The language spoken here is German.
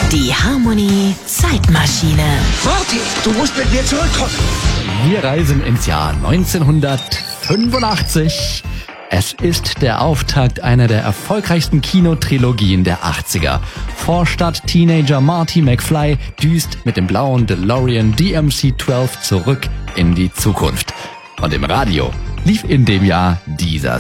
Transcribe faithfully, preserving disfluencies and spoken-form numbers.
Die Harmony Zeitmaschine. Marty, du musst mit mir zurückkommen. Wir reisen ins Jahr neunzehnhundertfünfundachtzig. Es ist der Auftakt einer der erfolgreichsten Kinotrilogien der achtziger. Vorstadt-Teenager Marty McFly düst mit dem blauen DeLorean D M C zwölf zurück in die Zukunft. Und im Radio lief in dem Jahr dieser